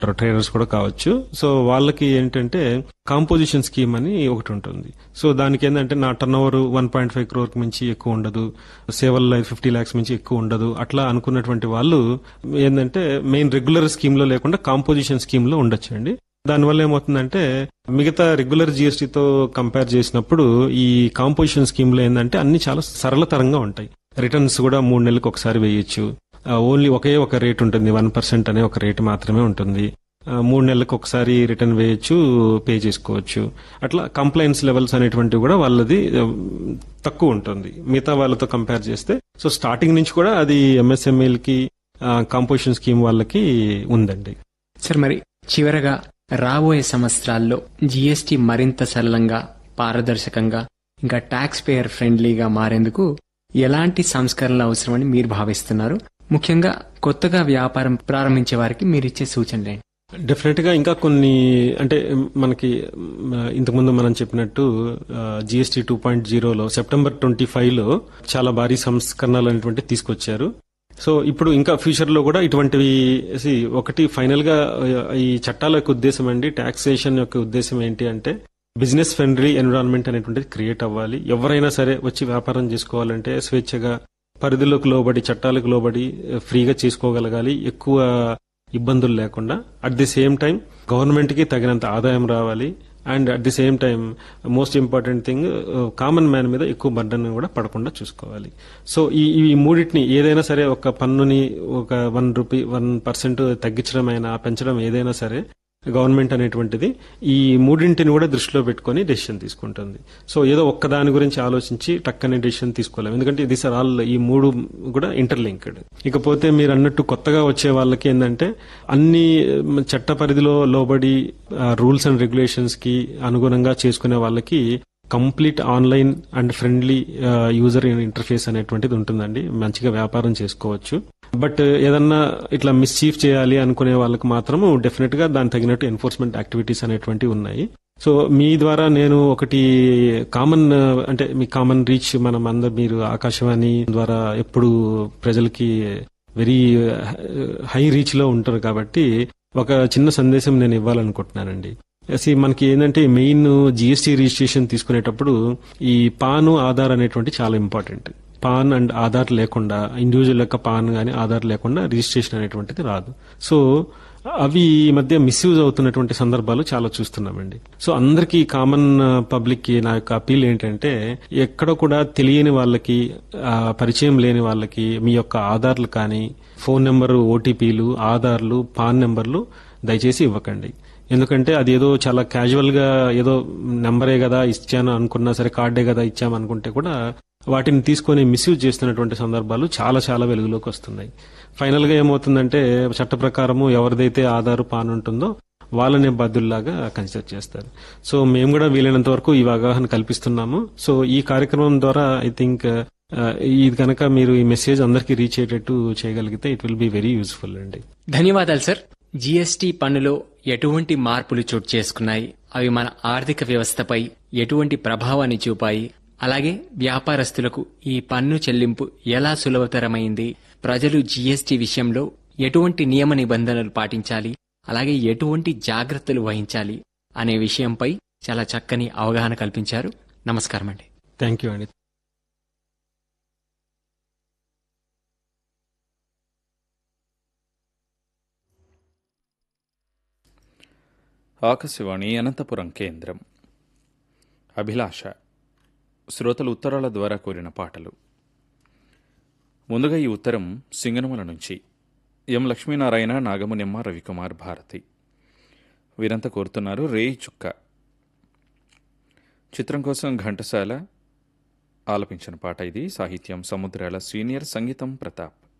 Traders కూడా కావచ్చు. So వాళ్ళకి ఏంటంటే కాంపోజిషన్ స్కీమ్ అని ఒకటి ఉంటుంది. సో దానికి ఏంటంటే నా టర్న్ ఓవర్ 1.5 crore మించి ఎక్కువ ఉండదు, సేవల్ 50 lakhs మించి ఎక్కువ ఉండదు, అట్లా అనుకున్నటువంటి వాళ్ళు ఏంటంటే మెయిన్ రెగ్యులర్ స్కీమ్ లో లేకుండా కాంపోజిషన్ స్కీమ్ లో ఉండొచ్చండి. దానివల్ల ఏమవుతుందంటే మిగతా రెగ్యులర్ జిఎస్టీతో కంపేర్ చేసినప్పుడు ఈ కాంపోజిషన్ స్కీమ్ లో ఏంటంటే అన్ని చాలా సరళతరంగా ఉంటాయి. రిటర్న్స్ కూడా 3 నెలలకు ఒకసారి వేయొచ్చు. ఓన్లీ ఒకే ఒక రేట్ ఉంటుంది, 1% అనే ఒక రేట్ మాత్రమే ఉంటుంది. 3 నెలలకు ఒకసారి రిటర్న్ వేయొచ్చు, పే చేసుకోవచ్చు. అట్లా కంప్లైన్స్ లెవెల్స్ అనేటువంటివి కూడా వాళ్ళది తక్కువ ఉంటుంది మిగతా వాళ్ళతో కంపేర్ చేస్తే. సో స్టార్టింగ్ నుంచి కూడా అది ఎంఎస్ఎంఈలకి కాంపోజిషన్ స్కీమ్ వాళ్ళకి ఉందండి. సార్, మరి చివరగా రాబోయే సంవత్సరాల్లో జీఎస్టీ మరింత సరళంగా, పారదర్శకంగా, ఇంకా ట్యాక్స్ పేయర్ ఫ్రెండ్లీగా మారేందుకు ఎలాంటి సంస్కరణలు అవసరమని మీరు భావిస్తున్నారు? ముఖ్యంగా కొత్తగా వ్యాపారం ప్రారంభించే వారికి మీరిచ్చే సూచనలే. డెఫినెట్ గా ఇంకా కొన్ని అంటే మనకి ఇంతకుముందు మనం చెప్పినట్టు జిఎస్టీ 2.0లో సెప్టెంబర్ 25 లో చాలా భారీ సంస్కరణలు అనేటువంటి తీసుకొచ్చారు. సో ఇప్పుడు ఇంకా ఫ్యూచర్ లో కూడా ఇటువంటివి ఒకటి ఫైనల్ గా ఈ చట్టాల యొక్క ఉద్దేశం అండి, టాక్సేషన్ యొక్క ఉద్దేశం ఏంటి అంటే బిజినెస్ ఫ్రెండ్లీ ఎన్విరాన్మెంట్ అనేటువంటిది క్రియేట్ అవ్వాలి. ఎవరైనా సరే వచ్చి వ్యాపారం చేసుకోవాలంటే స్వేచ్ఛగా, పరిధిలోకి లోబడి, చట్టాలకు లోబడి ఫ్రీగా చేసుకోగలగాలి, ఎక్కువ ఇబ్బందులు లేకుండా. At the same time government కి తగినంత ఆదాయం రావాలి. And at the same time most important thing, common man మీద ఎక్కువ బర్డన్ కూడా పడకుండా చూసుకోవాలి. సో ఈ మూడింటిని ఏదైనా సరే, ఒక పన్నుని ఒక 1% తగ్గించడం అయినా పెంచడం ఏదైనా సరే గవర్నమెంట్ అనేటువంటిది ఈ మూడింటిని కూడా దృష్టిలో పెట్టుకుని డెసిషన్ తీసుకుంటుంది. సో ఏదో ఒక్క దాని గురించి ఆలోచించి టక్కనే డెసిషన్ తీసుకోలేము, ఎందుకంటే దిస్ ఆర్ ఆల్, ఈ మూడు కూడా ఇంటర్లింక్డ్. ఇకపోతే మీరు అన్నట్టు కొత్తగా వచ్చే వాళ్ళకి ఏంటంటే అన్ని చట్ట పరిధిలో లోబడి రూల్స్ అండ్ రెగ్యులేషన్స్ కి అనుగుణంగా చేసుకునే వాళ్ళకి complete online and friendly user interface అనేటువంటిది ఉంటుందండి. మంచిగా వ్యాపారం చేసుకోవచ్చు. బట్ ఏదన్నా ఇట్లా మిస్చీఫ్ చేయాలి అనుకునే వాళ్ళకి మాత్రము డెఫినెట్ గా దాని తగినట్టు ఎన్ఫోర్స్మెంట్ యాక్టివిటీస్ అనేటువంటివి ఉన్నాయి. సో మీ ద్వారా నేను ఒకటి కామన్, అంటే మీ కామన్ రీచ్, మనం అందరు, మీరు ఆకాశవాణి ద్వారా ఎప్పుడు ప్రజలకి వెరీ హై రీచ్ లో ఉంటారు కాబట్టి ఒక చిన్న సందేశం నేను ఇవ్వాలనుకుంటున్నానండి. మనకి ఏంటంటే మెయిన్ జిఎస్టీ రిజిస్ట్రేషన్ తీసుకునేటప్పుడు ఈ పాన్, ఆధార్ అనేటువంటి చాలా ఇంపార్టెంట్. పాన్ అండ్ ఆధార్ లేకుండా, ఇండివిజువల్ యొక్క పాన్ గానీ ఆధార్ లేకుండా రిజిస్ట్రేషన్ అనేటువంటిది రాదు. సో అవి ఈ మధ్య మిస్యూజ్ అవుతున్నటువంటి సందర్భాలు చాలా చూస్తున్నామండి. సో అందరికీ, కామన్ పబ్లిక్ కి నా యొక్క అపీల్ ఏంటంటే, ఎక్కడ కూడా తెలియని వాళ్ళకి, పరిచయం లేని వాళ్ళకి మీ యొక్క ఆధార్లు కానీ, ఫోన్ నెంబరు, ఓటీపీలు, ఆధార్లు, పాన్ నెంబర్లు దయచేసి ఇవ్వకండి. ఎందుకంటే అది ఏదో చాలా క్యాజువల్ గా ఏదో నెంబరే కదా ఇచ్చాను అనుకున్నా సరే, కార్డే కదా ఇచ్చాము అనుకుంటే కూడా వాటిని తీసుకొని మిస్యూజ్ చేస్తున్నటువంటి సందర్భాలు చాలా చాలా వెలుగులోకి వస్తున్నాయి. ఫైనల్ గా ఏమవుతుందంటే చట్ట ప్రకారము ఎవరిదైతే ఆధార్, పాన్ ఉంటుందో వాళ్ళనే బాధ్యుల్లాగా కన్సిడర్ చేస్తారు. సో మేము కూడా వీలైనంత వరకు ఈ అవగాహన కల్పిస్తున్నాము. సో ఈ కార్యక్రమం ద్వారా ఐ థింక్ ఇది కనుక మీరు ఈ మెసేజ్ అందరికీ రీచ్ అయ్యేటట్టు చేయగలిగితే it will be very useful అండి. ధన్యవాదాలు సార్. జీఎస్టీ పన్నులో ఎటువంటి మార్పులు చోటు చేసుకున్నాయి, అవి మన ఆర్థిక వ్యవస్థపై ఎటువంటి ప్రభావాన్ని చూపాయి, అలాగే వ్యాపారస్తులకు ఈ పన్ను చెల్లింపు ఎలా సులభతరమైంది, ప్రజలు జీఎస్టీ విషయంలో ఎటువంటి నియమ నిబంధనలు పాటించాలి, అలాగే ఎటువంటి జాగ్రత్తలు వహించాలి అనే విషయంపై చాలా చక్కని అవగాహన కల్పించారు. నమస్కారం అండి. థ్యాంక్ యూ అండి. ఆకాశవాణి అనంతపురం కేంద్రం. అభిలాష శ్రోతలు ఉత్తరాల ద్వారా కోరిన పాటలు. ముందుగా ఈ ఉత్తరం సింగనమల నుంచి ఎం లక్ష్మీనారాయణ, నాగమునిమ్మ, రవికుమార్, భారతి వీరంతా కోరుతున్నారు రేయి చుక్క చిత్రం కోసం ఘంటసాల ఆలపించిన పాట ఇది. సాహిత్యం సముద్రాల సీనియర్, సంగీతం ప్రతాప్.